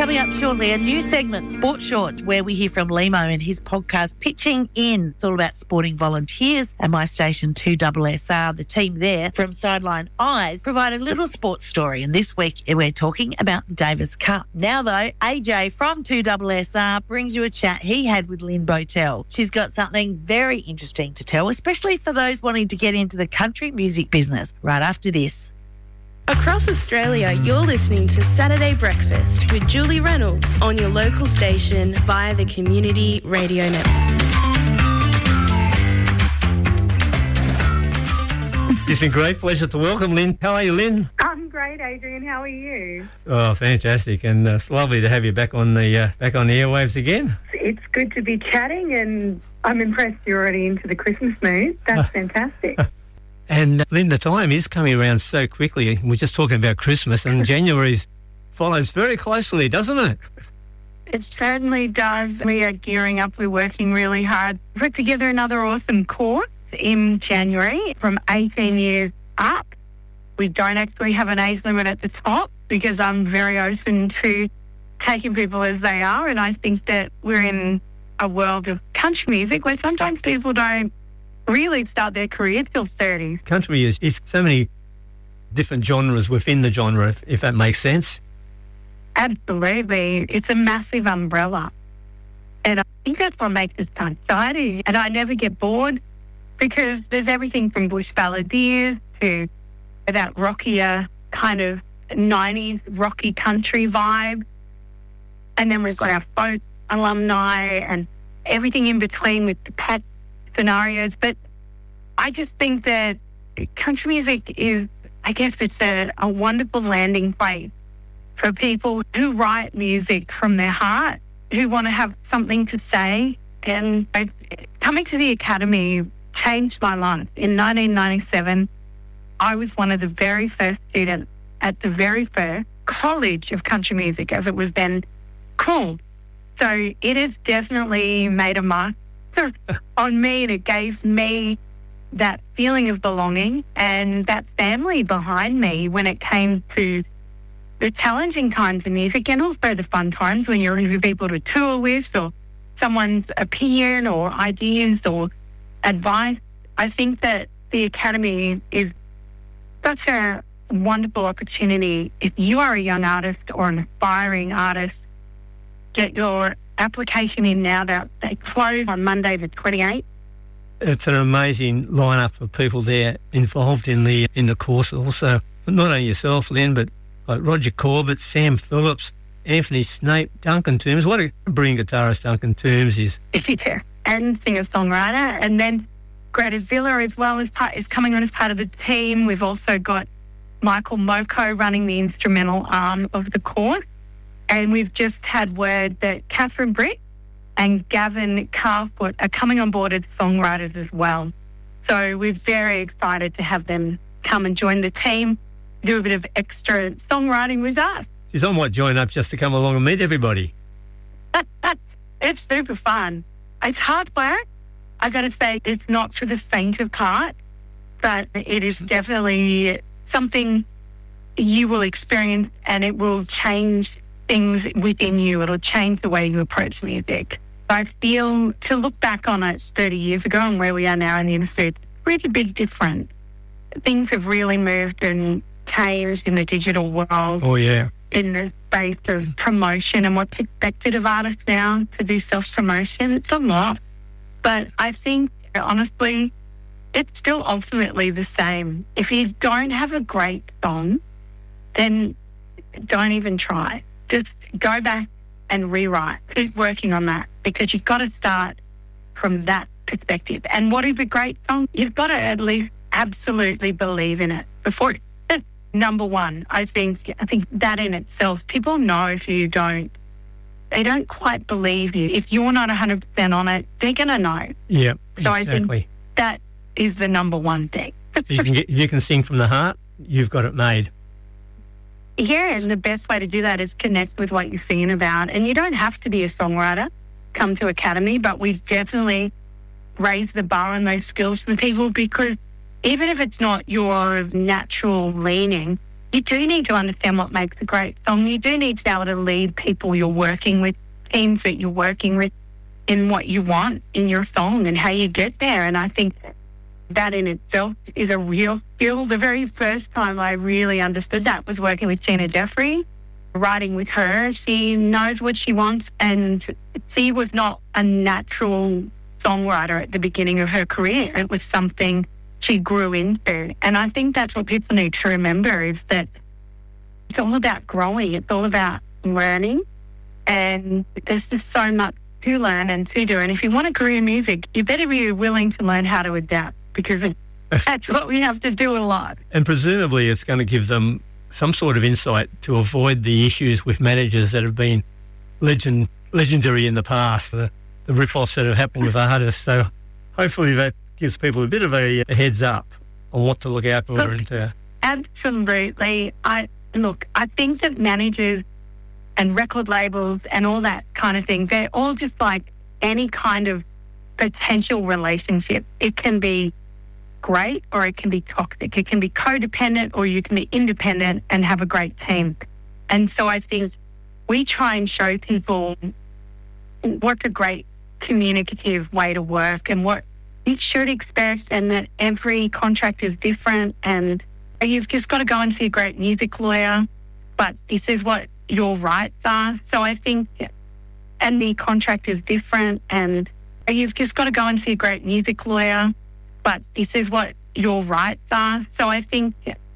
Coming up shortly, a new segment, Sport Shorts, where we hear from Limo and his podcast, Pitching In. It's all about sporting volunteers at my station 2SSR. The team there from Sideline Eyes provide a little sports story. And this week, we're talking about the Davis Cup. Now, though, AJ from 2SSR brings you a chat he had with Lynn Botel. She's got something very interesting to tell, especially for those wanting to get into the country music business. Right after this. Across Australia, you're listening to Saturday Breakfast with Julie Reynolds on your local station via the Community Radio Network. It's been a great pleasure to welcome Lynn. How are you, Lynn? I'm great, Adrian. How are you? Oh, fantastic. And it's lovely to have you back on the airwaves again. It's good to be chatting, and I'm impressed you're already into the Christmas mood. That's fantastic. And Lynn, the time is coming around so quickly. We're just talking about Christmas, and January follows very closely, doesn't it? It certainly does. We are gearing up. We're working really hard. Put together another awesome course in January from 18 years up. We don't actually have an age limit at the top because I'm very open to taking people as they are, and I think that we're in a world of country music where sometimes people don't really start their career till 30. Country is so many different genres within the genre, if that makes sense. Absolutely. It's a massive umbrella. And I think that's what makes it so exciting. And I never get bored because there's everything from bush balladeers to that rockier kind of 90s rocky country vibe. And then we've got our folk alumni and everything in between with the patch scenarios. But I just think that country music is, I guess it's a wonderful landing place for people who write music from their heart, who want to have something to say. And coming to the Academy changed my life. In 1997, I was one of the very first students at the very first College of Country Music, as it was then called. So it has definitely made a mark on me, and it gave me that feeling of belonging and that family behind me when it came to the challenging times in music and also the fun times when you're with people to tour with or someone's opinion or ideas or advice. I think that the Academy is such a wonderful opportunity. If you are a young artist or an aspiring artist, get your application in now. They close on Monday the 28th. It's an amazing lineup of people there involved in the course. Also, not only yourself, Lynn, but like Roger Corbett, Sam Phillips, Anthony Snape, Duncan Toombs. What a brilliant guitarist Duncan Toombs is. Yeah, and singer-songwriter. And then Greta Villa as well is coming on as part of the team. We've also got Michael Moko running the instrumental arm of the course. And we've just had word that Catherine Britt and Gavin Carfoot are coming on board as songwriters as well. So we're very excited to have them come and join the team, do a bit of extra songwriting with us. Geez, I might join up just to come along and meet everybody. It's super fun. It's hard work. I've got to say, it's not for the faint of heart, but it is definitely something you will experience, and it will change things within you. It'll change the way you approach music. I feel to look back on it 30 years ago and where we are now in the industry, it's really a bit different. Things have really moved and changed in the digital world. Oh, yeah. In the space of promotion and what's expected of artists now to do self-promotion. It's a lot. But I think, honestly, it's still ultimately the same. If you don't have a great song, then don't even try. Just go back and rewrite. Who's working on that? Because you've got to start from that perspective. And what is a great song? You've got to at least absolutely believe in it before. Number one, I think that in itself, people know if you don't. They don't quite believe you. If you're not 100% on it, they're going to know. Yeah, so exactly. I think that is the number one thing. If you can sing from the heart, you've got it made. Yeah, and the best way to do that is connect with what you're singing about. And you don't have to be a songwriter, come to Academy, but we've definitely raised the bar on those skills for people, because even if it's not your natural leaning, you do need to understand what makes a great song. You do need to be able to lead people you're working with, teams that you're working with, in what you want in your song and how you get there. And I think that in itself is a real skill. The very first time I really understood that was working with Tina Jeffrey, writing with her. She knows what she wants, and she was not a natural songwriter at the beginning of her career. It was something she grew into. And I think that's what people need to remember, is that it's all about growing. It's all about learning. And there's just so much to learn and to do. And if you want a career in music, you better be willing to learn how to adapt, because that's what we have to do a lot. And presumably it's going to give them some sort of insight to avoid the issues with managers that have been legendary in the past, the rip-offs that have happened with artists. So hopefully that gives people a bit of a heads up on what to look out for. Absolutely. I think that managers and record labels and all that kind of thing, they're all just like any kind of potential relationship. It can be great or it can be toxic. It can be codependent or you can be independent and have a great team. And so I think we try and show people what's a great communicative way to work and what you should expect, and that every contract is different, and you've just got to go and see a great music lawyer, but this is what your rights are. So I think, and the contract is different, and you've just got to go and see a great music lawyer, but this is what your rights are. So I think,